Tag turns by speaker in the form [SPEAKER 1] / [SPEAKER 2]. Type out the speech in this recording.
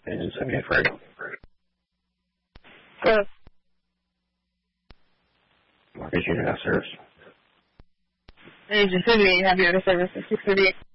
[SPEAKER 1] Agent 78 Freddy.
[SPEAKER 2] Hello.
[SPEAKER 1] Mortgage unit out service.
[SPEAKER 2] Agent 78, have you out of service at 638?